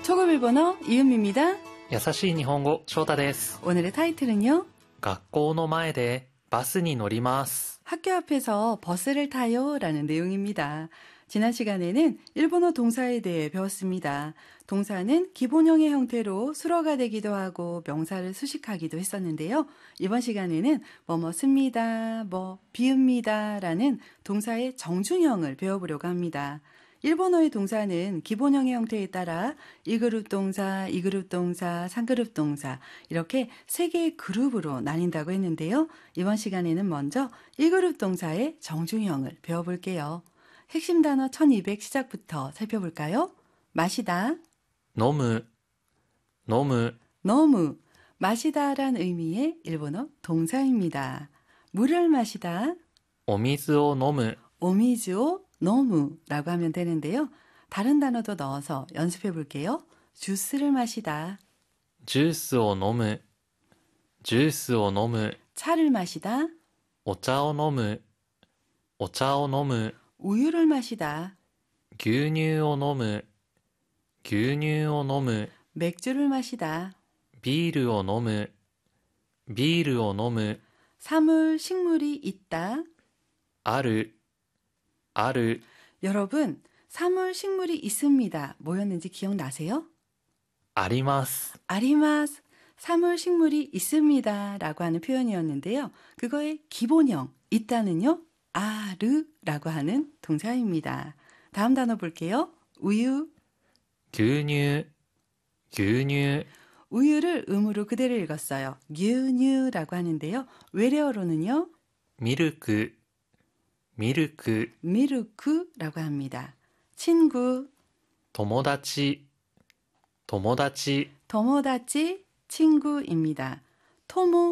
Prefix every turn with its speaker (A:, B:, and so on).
A: 초급 일본어 이은미입니다.
B: 優しい日本語、翔太です。
A: 오늘의 타이틀은요.
B: 学校の前でバスに乗ります。
A: 학교 앞에서 버스를 타요 라는 내용입니다. 지난 시간에는 일본어 동사에 대해 배웠습니다. 동사는 기본형의 형태로 수로가 되기도 하고 명사를 수식하기도 했었는데요. 이번 시간에는 뭐뭐 씁니다, 뭐 비읍니다 라는 동사의 정중형을 배워보려고 합니다. 일본어의 동사는 기본형의 형태에 따라 1그룹 동사, 2그룹 동사, 3그룹 동사 이렇게 3개의 그룹으로 나뉜다고 했는데요. 이번 시간에는 먼저 1그룹 동사의 정중형을 배워볼게요. 핵심 단어 1200 시작부터 살펴볼까요? 마시다,
B: 飲む、飲む、
A: 너무, 마시다란 의미의 일본어 동사입니다. 물을 마시다,
B: お水を飲む、
A: 오미즈오 너무라고 하면 되는데요. 다른 단어도 넣어서 연습해 볼게요. 주스를 마시다,
B: ジュースを飲む、ジュースを飲む、
A: 차를 마시다,
B: お茶を飲む、お茶を飲む、
A: 우유를 마시다,
B: 牛乳を飲む、牛乳を飲む、
A: 맥주를 마시다,
B: ビールを飲む、ビールを飲む、
A: 사물, 식물이 있다.
B: ある、ある、
A: 여러분, 사물, 식물이 있습니다. 뭐였는지 기억나세요?
B: あります。
A: 아리마스, 사물, 식물이 있습니다. 라고 하는 표현이었는데요. 그거의 기본형, 있다는요. 아르라고 하는 동사입니다. 다음 단어 볼게요. 우유,
B: 牛乳、牛乳、
A: 우유를 음으로 그대로 읽었어요. 뉴뉴라고 하는데요. 외래어로는요.
B: ミルク、ミルク、
A: 미루크라고 합니다. 친구,
B: 友達、友達、
A: 토모다치, 친구입니다. 토모